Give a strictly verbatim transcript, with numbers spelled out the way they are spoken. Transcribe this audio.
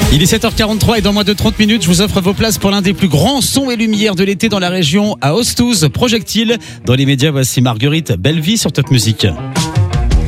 Il est sept heures quarante-trois et dans moins de trente minutes, je vous offre vos places pour l'un des plus grands sons et lumières de l'été dans la région à Ostouze, Projectile. Dans les médias, voici Marguerite Bellevue sur Top Music.